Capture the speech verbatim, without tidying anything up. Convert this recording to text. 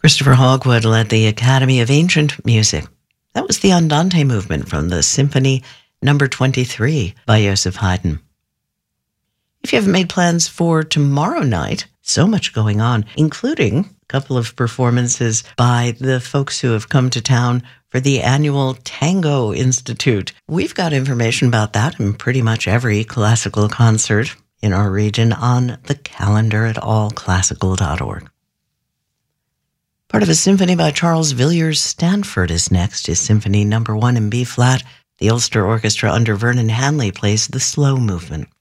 Christopher Hogwood led the Academy of Ancient Music. That was the Andante movement from the Symphony Number twenty-three by Joseph Haydn. If you haven't made plans for tomorrow night, so much going on, including a couple of performances by the folks who have come to town for the annual Tango Institute. We've got information about that in pretty much every classical concert in our region on the calendar at all classical dot org. Part of a symphony by Charles Villiers Stanford is next. His Symphony Number One in B flat. The Ulster Orchestra under Vernon Hanley plays the slow movement.